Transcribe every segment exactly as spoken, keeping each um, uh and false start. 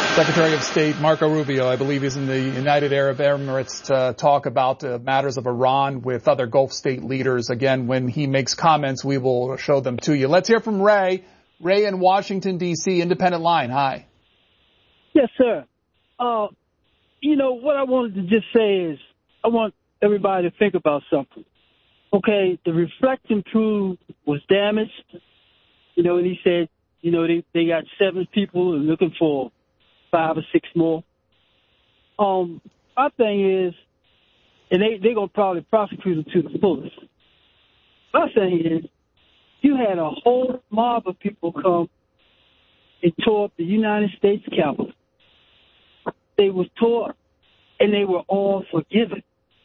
Secretary of State Marco Rubio, I believe, is in the United Arab Emirates to talk about uh, matters of Iran with other Gulf state leaders. Again, when he makes comments, we will show them to you. Let's hear from Ray. Ray in Washington, D C, Independent Line. Hi. Yes, sir. Uh, you know, what I wanted to just say is I want everybody to think about something. Okay, the reflecting tool was damaged. You know, and he said, you know, they, they got seven people and looking for five or six more. Um, my thing is, and they, they're going to probably prosecute them to the fullest. My thing is, you had a whole mob of people come and tore up the United States Capitol. They were tore, and they were all forgiven.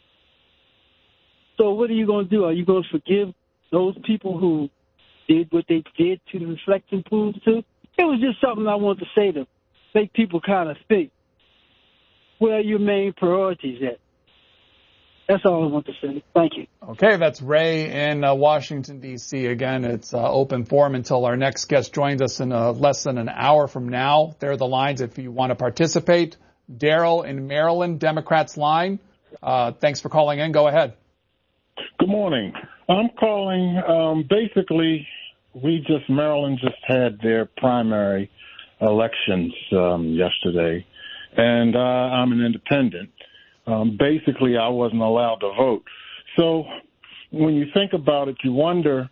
So what are you going to do? Are you going to forgive those people who did what they did to the reflecting pools too? It was just something I wanted to say to make people kind of think, where are your main priorities at? That's all I want to say. Thank you. Okay, that's Ray in uh, Washington, D C. Again, it's uh, open forum until our next guest joins us in uh, less than an hour from now. There are the lines if you want to participate. Daryl in Maryland, Democrats line. Uh, thanks for calling in. Go ahead. Good morning. I'm calling, um, basically, we just, Maryland just had their primary elections um, yesterday, and uh, I'm an independent. Um, basically, I wasn't allowed to vote. So when you think about it, you wonder,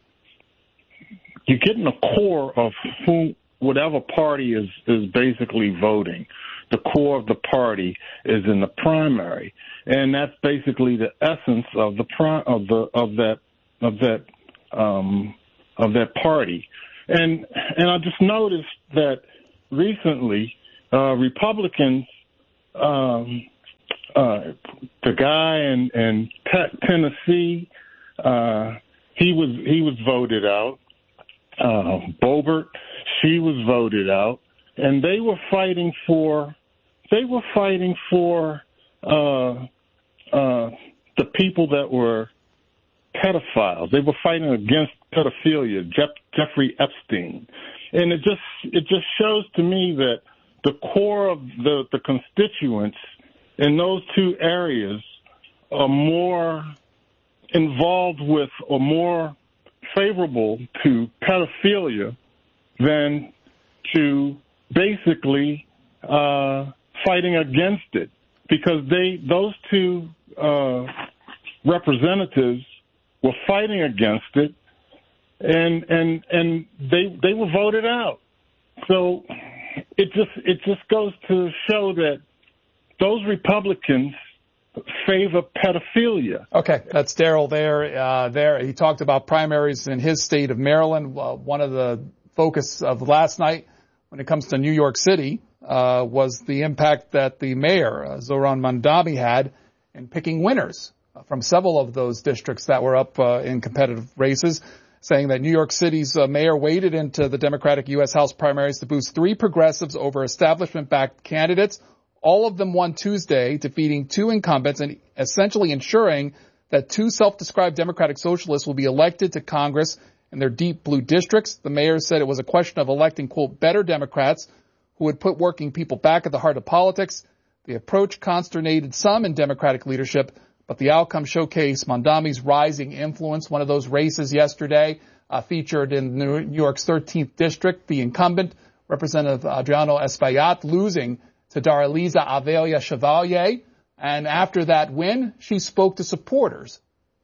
you get in the core of who, whatever party is, is basically voting. The core of the party is in the primary, and that's basically the essence of the pri- of the of that of that um, of that party. And and I just noticed that recently uh, Republicans, um, uh, the guy in, in Tennessee, uh, he was he was voted out. Uh, Boebert, she was voted out, and they were fighting for. They were fighting for uh, uh, the people that were pedophiles. They were fighting against pedophilia, Jeff, Jeffrey Epstein, and it just it just shows to me that the core of the, the constituents in those two areas are more involved with or more favorable to pedophilia than to basically. Uh, fighting against it, because they those two uh, representatives were fighting against it, and and and they they were voted out. So it just it just goes to show that those Republicans favor pedophilia. Okay, that's Daryl there. Uh, there, he talked about primaries in his state of Maryland. Uh, one of the focus of last night, when it comes to New York City, uh, was the impact that the mayor, uh, Zohran Mamdani, had in picking winners from several of those districts that were up uh, in competitive races, saying that New York City's uh, mayor waded into the Democratic U S House primaries to boost three progressives over establishment-backed candidates. All of them won Tuesday, defeating two incumbents and essentially ensuring that two self-described Democratic socialists will be elected to Congress in their deep blue districts. The mayor said it was a question of electing, quote, better Democrats who would put working people back at the heart of politics. The approach consternated some in Democratic leadership, but the outcome showcased Mamdani's rising influence. One of those races yesterday uh, featured in New York's thirteenth district, the incumbent, Representative Adriano Espaillat, losing to Daraliza Avelia Chevalier. And after that win, she spoke to supporters.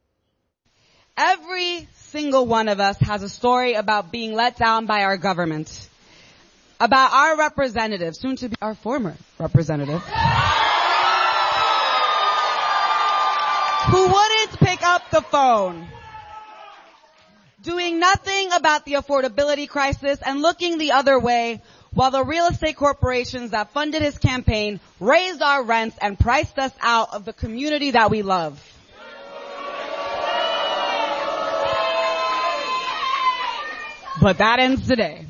Every single one of us has a story about being let down by our government, about our representative, soon to be our former representative, who wouldn't pick up the phone, doing nothing about the affordability crisis and looking the other way while the real estate corporations that funded his campaign raised our rents and priced us out of the community that we love. But that ends today.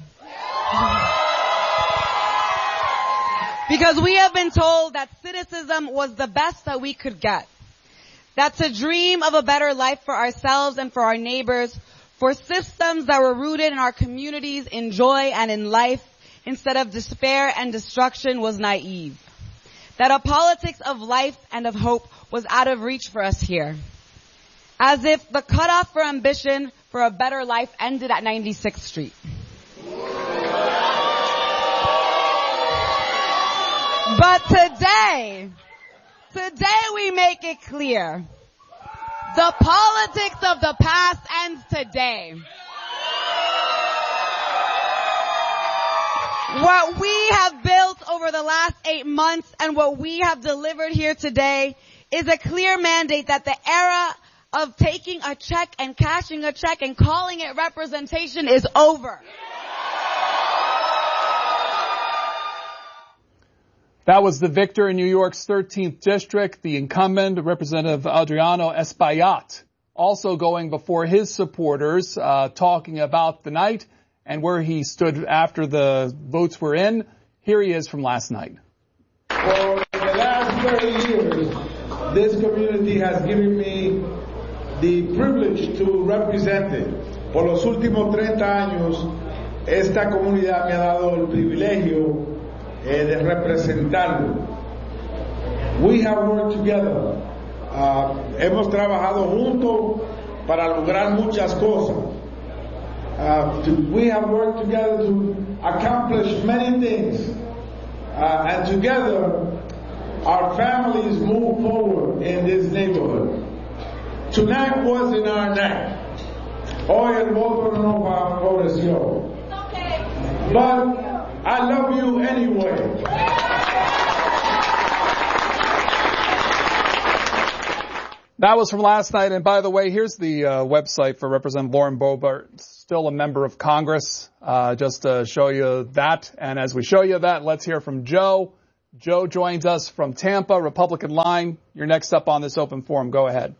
Because we have been told that cynicism was the best that we could get. That to dream of a better life for ourselves and for our neighbors, for systems that were rooted in our communities, in joy and in life, instead of despair and destruction was naive. That a politics of life and of hope was out of reach for us here. As if the cutoff for ambition for a better life ended at ninety-sixth Street. But today, today we make it clear. The politics of the past ends today. What we have built over the last eight months and what we have delivered here today is a clear mandate that the era of taking a check and cashing a check and calling it representation is over. That was the victor in New York's thirteenth District, the incumbent, Representative Adriano Espaillat, also going before his supporters, uh, talking about the night and where he stood after the votes were in. Here he is from last night. For the last thirty years, this community has given me the privilege to represent it. Por los últimos treinta años, esta comunidad me ha dado el privilegio eh, de representarlo. We have worked together. Uh, hemos trabajado juntos para lograr muchas cosas. Uh, to, we have worked together to accomplish many things. Uh, and together, our families move forward in this neighborhood. Tonight wasn't our night. Hoy el voto no favoreció. But I love you anyway. That was from last night. And by the way, here's the uh, website for Representative Lauren Boebert, still a member of Congress, uh, just to show you that. And as we show you that, let's hear from Joe. Joe joins us from Tampa, Republican line. You're next up on this open forum. Go ahead.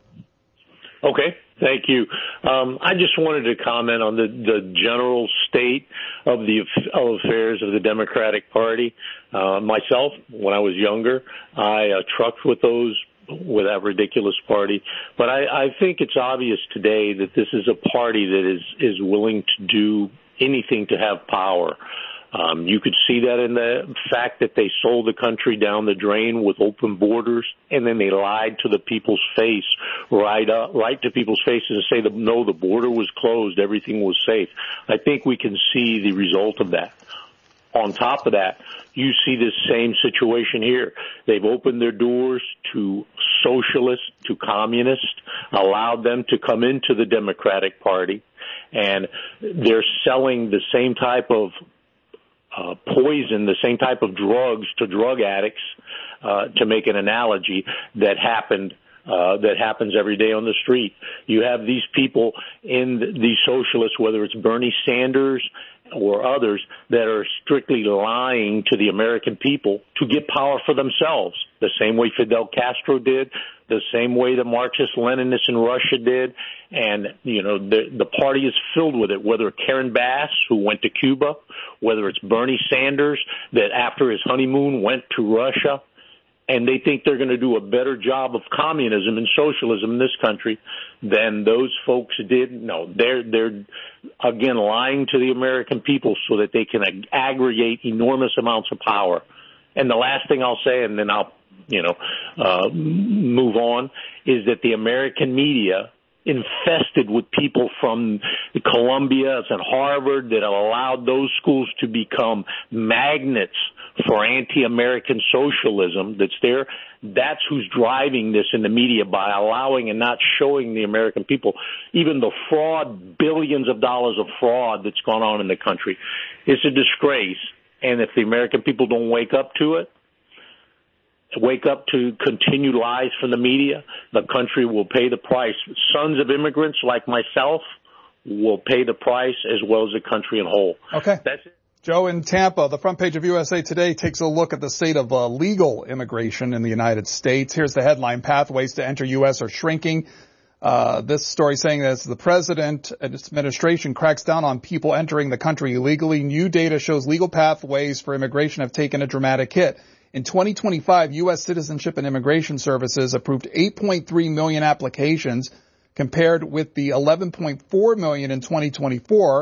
Okay, thank you. Um, I just wanted to comment on the, the general state of the of affairs of the Democratic Party. Uh, myself, when I was younger, I uh, trucked with those with that ridiculous party. But I, I think it's obvious today that this is a party that is, is willing to do anything to have power. Um, you could see that in the fact that they sold the country down the drain with open borders, and then they lied to the people's face, right up, right to people's faces and say that no, the border was closed, everything was safe. I think we can see the result of that. On top of that, you see this same situation here. They've opened their doors to socialists, to communists, allowed them to come into the Democratic Party, and they're selling the same type of Uh, poison, the same type of drugs to drug addicts, uh, to make an analogy that happened, uh, that happens every day on the street. You have these people in the, these socialists, whether it's Bernie Sanders or others, that are strictly lying to the American people to get power for themselves, the same way Fidel Castro did, the same way the Marxist-Leninists in Russia did. And, you know, the, the party is filled with it, whether Karen Bass, who went to Cuba, whether it's Bernie Sanders, that after his honeymoon went to Russia, and they think they're going to do a better job of communism and socialism in this country than those folks did. No, they're, they're again, lying to the American people so that they can ag- aggregate enormous amounts of power. And the last thing I'll say, and then I'll, you know, uh, move on, is that the American media, infested with people from Columbia and Harvard, that have allowed those schools to become magnets for anti-American socialism that's there. That's who's driving this in the media by allowing and not showing the American people even the fraud, billions of dollars of fraud that's gone on in the country. It's a disgrace. And if the American people don't wake up to it, wake up to continued lies from the media, the country will pay the price. Sons of immigrants like myself will pay the price, as well as the country in whole. Okay. That's it. Joe in Tampa, the front page of U S A Today takes a look at the state of uh, legal immigration in the United States. Here's the headline: pathways to enter U S are shrinking. Uh, this story saying that as the president and his administration cracks down on people entering the country illegally, new data shows legal pathways for immigration have taken a dramatic hit. In twenty twenty-five, U S Citizenship and Immigration Services approved eight point three million applications compared with the eleven point four million in twenty twenty-four.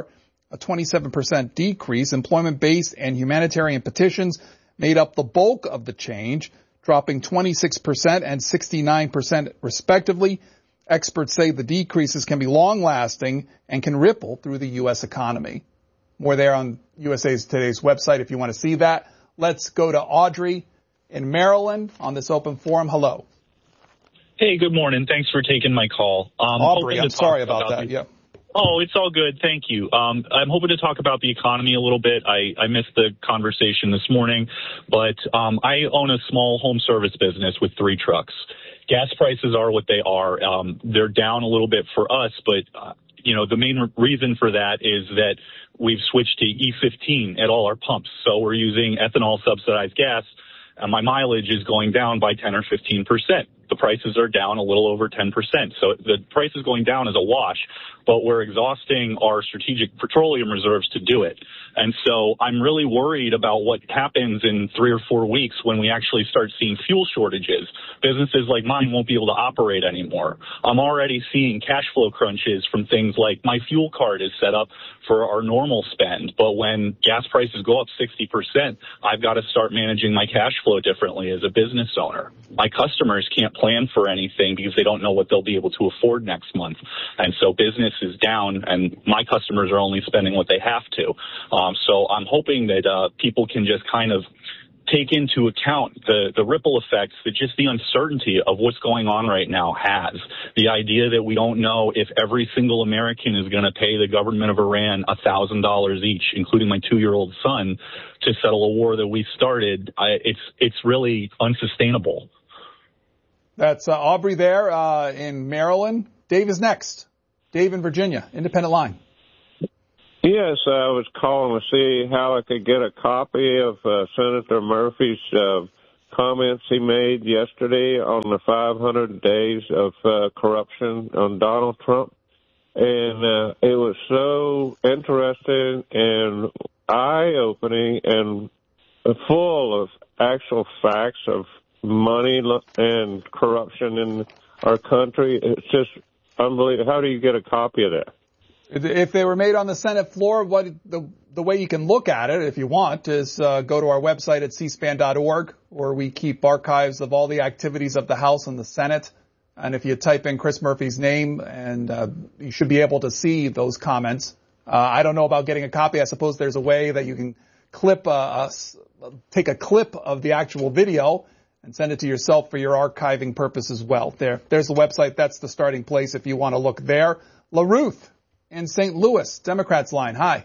a twenty-seven percent decrease. Employment-based and humanitarian petitions made up the bulk of the change, dropping twenty-six percent and sixty-nine percent respectively. Experts say the decreases can be long-lasting and can ripple through the U S economy. More there on U S A Today's website if you want to see that. Let's go to Audrey in Maryland on this open forum. Hello. Hey, good morning. Thanks for taking my call. Um, Aubrey, I'm sorry about, about that. The, yeah. Oh, it's all good. Thank you. Um, I'm hoping to talk about the economy a little bit. I, I missed the conversation this morning, but um, I own a small home service business with three trucks. Gas prices are what they are. Um, they're down a little bit for us, but, uh, you know, the main re- reason for that is that we've switched to E fifteen at all our pumps. So we're using ethanol subsidized gas, and my mileage is going down by ten or fifteen percent. The prices are down a little over ten percent. So the price is going down as a wash, but we're exhausting our strategic petroleum reserves to do it. And so I'm really worried about what happens in three or four weeks when we actually start seeing fuel shortages. Businesses like mine won't be able to operate anymore. I'm already seeing cash flow crunches from things like my fuel card is set up for our normal spend, but when gas prices go up sixty percent, I've got to start managing my cash flow differently as a business owner. My customers can't plan for anything because they don't know what they'll be able to afford next month. And so business is down and my customers are only spending what they have to. Um, so I'm hoping that uh, people can just kind of take into account the, the ripple effects that just the uncertainty of what's going on right now has. The idea that we don't know if every single American is going to pay the government of Iran one thousand dollars each, including my two-year-old son, to settle a war that we started, I, it's, it's really unsustainable. That's uh, Aubrey there uh, in Maryland. Dave is next. Dave in Virginia, Independent Line. Yes, I was calling to see how I could get a copy of uh, Senator Murphy's uh, comments he made yesterday on the five hundred days of uh, corruption on Donald Trump. And uh, it was so interesting and eye-opening and full of actual facts of money and corruption in our country. It's just unbelievable. How do you get a copy of that? If they were made on the Senate floor, what the the way you can look at it, if you want, is uh, go to our website at c span dot org, where we keep archives of all the activities of the House and the Senate. And if you type in Chris Murphy's name, and uh, you should be able to see those comments. Uh, I don't know about getting a copy. I suppose there's a way that you can clip a, a take a clip of the actual video and send it to yourself for your archiving purpose as well. There, there's the website. That's the starting place if you want to look there. LaRuth in Saint Louis, Democrats line. Hi.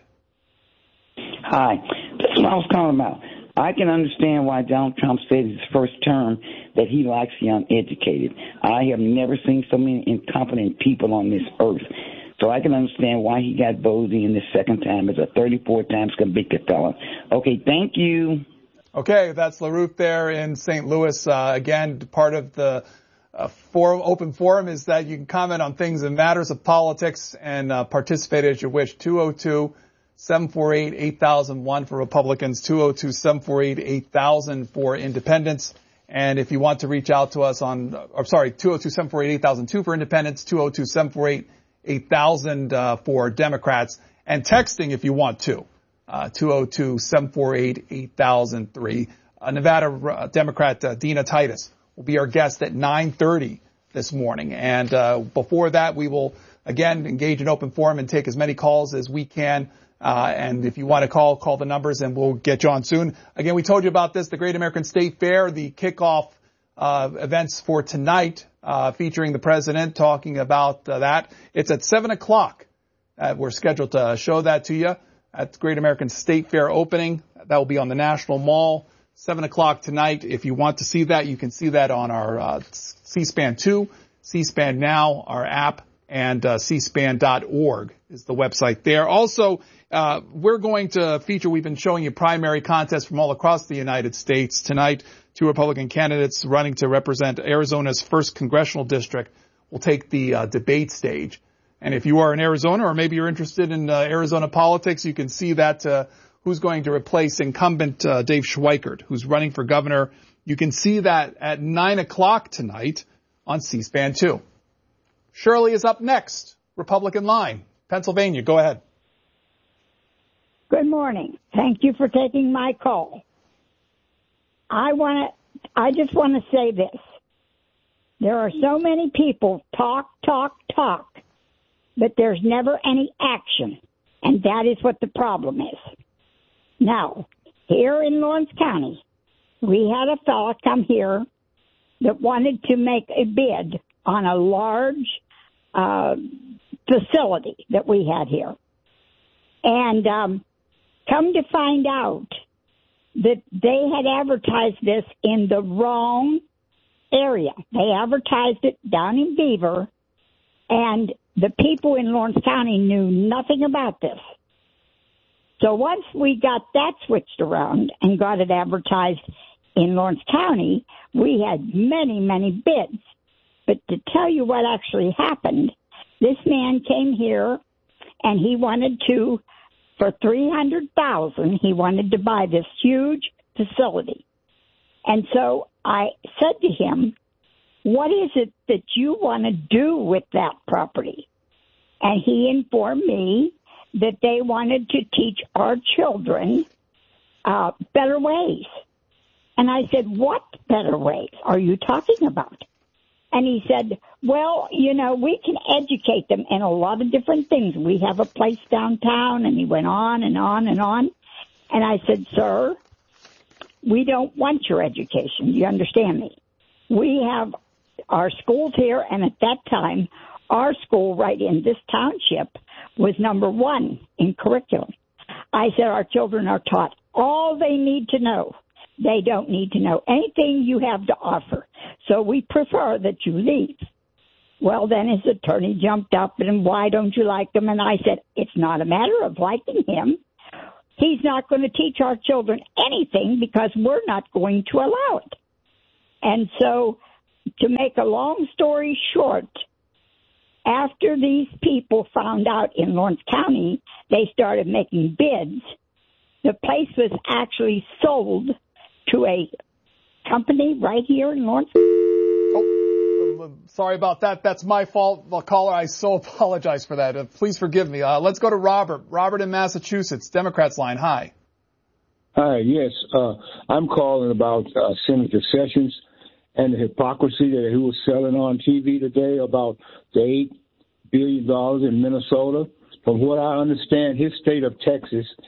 Hi. That's what I was calling about. I can understand why Donald Trump said his first term that he likes the uneducated. I have never seen so many incompetent people on this earth. So I can understand why he got voted in the second time as a thirty-four times convicted felon. Okay, thank you. Okay, that's LaRuth there in Saint Louis. Uh, again, part of the uh, forum, open forum is that you can comment on things in matters of politics and uh, participate as you wish. two oh two, seven four eight, eight thousand one for Republicans, two oh two, seven four eight, eight thousand for independents. And if you want to reach out to us on, I'm sorry, two oh two, seven four eight, eight thousand two for independents, two oh two, seven four eight, eight thousand uh, for Democrats, and texting if you want to. Uh, two oh two, seven four eight, eight thousand three. Uh, Nevada uh, Democrat uh, Dina Titus will be our guest at nine thirty this morning. And uh, before that, we will, again, engage in open forum and take as many calls as we can. Uh, and if you want to call, call the numbers and we'll get you on soon. Again, we told you about this, the Great American State Fair, the kickoff uh, events for tonight, uh, featuring the president talking about uh, that. It's at seven o'clock. Uh, we're scheduled to show that to you at the Great American State Fair opening. That will be on the National Mall, seven o'clock tonight. If you want to see that, you can see that on our uh, C SPAN two, C SPAN Now, our app, and uh, c span dot org is the website there. Also, uh, we're going to feature, we've been showing you primary contests from all across the United States. Tonight, two Republican candidates running to represent Arizona's first congressional district will take the uh, debate stage. And if you are in Arizona, or maybe you're interested in uh, Arizona politics, you can see that uh, who's going to replace incumbent uh, Dave Schweikert, who's running for governor. You can see that at nine o'clock tonight on C SPAN two. Shirley is up next. Republican line. Pennsylvania, go ahead. Good morning. Thank you for taking my call. I want to, I just want to say this. There are so many people talk, talk, talk, but there's never any action. And that is what the problem is. Now, here in Lawrence County, we had a fella come here that wanted to make a bid on a large uh, facility that we had here. And um, come to find out that they had advertised this in the wrong area. They advertised it down in Beaver, and the people in Lawrence County knew nothing about this. So once we got that switched around and got it advertised in Lawrence County, we had many, many bids. But to tell you what actually happened, this man came here and he wanted to, for three hundred thousand dollars, he wanted to buy this huge facility. And so I said to him, what is it that you want to do with that property? And he informed me that they wanted to teach our children uh, better ways. And I said, what better ways are you talking about? And he said, well, you know, we can educate them in a lot of different things. We have a place downtown, and he went on and on and on. And I said, sir, we don't want your education. You understand me? We have our schools here, and at that time, our school right in this township was number one in curriculum. I said our children are taught all they need to know. They don't need to know anything you have to offer. So we prefer that you leave. Well, then his attorney jumped up and, why don't you like him? And I said, it's not a matter of liking him. He's not going to teach our children anything because we're not going to allow it. And so, to make a long story short, after these people found out in Lawrence County, they started making bids. The place was actually sold to a company right here in Lawrence. Oh, sorry about that. That's my fault, well, caller. I so apologize for that. Uh, please forgive me. Uh, let's go to Robert. Robert in Massachusetts, Democrats line. Hi. Hi, yes. Uh, I'm calling about uh, Senator Sessions and the hypocrisy that he was selling on T V today about the eight billion dollars in Minnesota. From what I understand, his state of Texas